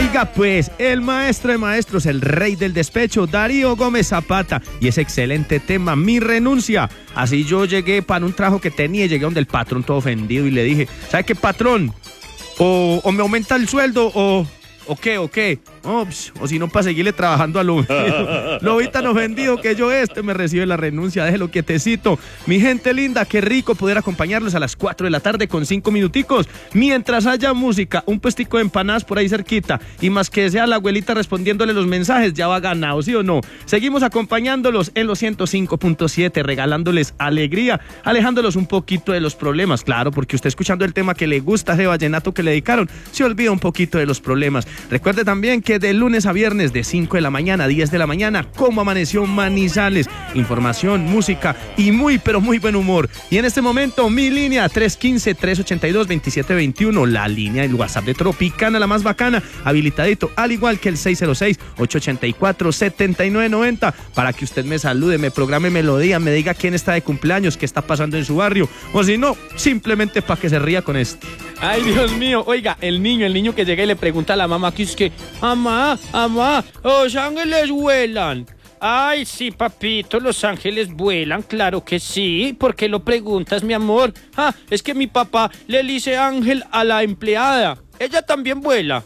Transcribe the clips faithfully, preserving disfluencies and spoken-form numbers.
Oiga pues, el maestro de maestros, el rey del despecho, Darío Gómez Zapata, y ese excelente tema, Mi Renuncia. Así yo llegué para un trabajo que tenía y llegué donde el patrón todo ofendido y le dije, ¿sabe qué, patrón? O, o me aumenta el sueldo o... ¿O qué? ¿O qué? Oh, psh, o si no, para seguirle trabajando a lo mío. Lo vi tan ofendido que yo este me recibe la renuncia. Déjelo quietecito. Mi gente linda, qué rico poder acompañarlos a las cuatro de la tarde con cinco minuticos. Mientras haya música, un puestico de empanadas por ahí cerquita. Y más que sea la abuelita respondiéndole los mensajes, ya va ganado, ¿sí o no? Seguimos acompañándolos en los ciento cinco punto siete, regalándoles alegría, alejándolos un poquito de los problemas. Claro, porque usted escuchando el tema que le gusta, ese vallenato que le dedicaron, se olvida un poquito de los problemas. Recuerde también que de lunes a viernes de cinco de la mañana a diez de la mañana, ¿cómo amaneció Manizales? Información, música y muy pero muy buen humor. Y en este momento mi línea tres uno cinco, tres ocho dos, dos siete dos uno, la línea del WhatsApp de Tropicana, la más bacana, habilitadito, al igual que el seis cero seis, ocho ocho cuatro, siete nueve nueve cero, para que usted me salude, me programe melodía, me diga quién está de cumpleaños, qué está pasando en su barrio, o si no, simplemente para que se ría con este. Ay, Dios mío, oiga, el niño, el niño que llega y le pregunta a la mamá que es que, mamá, mamá, los ángeles vuelan. Ay, sí, papito, los ángeles vuelan, claro que sí. ¿Por qué lo preguntas, mi amor? Ah, es que mi papá le dice ángel a la empleada. Ella también vuela.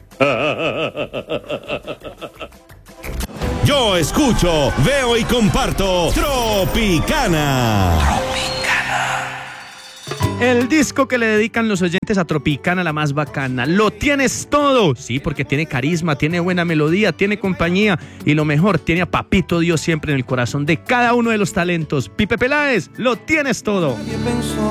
Yo escucho, veo y comparto Tropicana. Tropicana. El disco que le dedican los oyentes a Tropicana, la más bacana. Lo tienes todo. Sí, porque tiene carisma, tiene buena melodía, tiene compañía y lo mejor, tiene a Papito Dios siempre en el corazón de cada uno de los talentos. Pipe Peláez, lo tienes todo.